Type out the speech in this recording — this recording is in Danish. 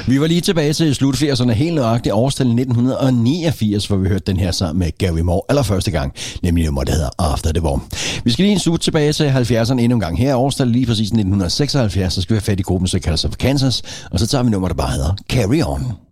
Vi var lige tilbage til slut 80'erne, helt nøjagtigt årstal 1989, hvor vi hørte den her sammen med Gary Moore allerførste gang, nemlig nummer, der hedder After the War. Vi skal lige en sut tilbage til 70'erne endnu en gang. Her er årstal lige præcis 1976, så skal vi have fat i gruppen, så kalder sig for Kansas, og så tager vi nummer, der bare hedder Carry On.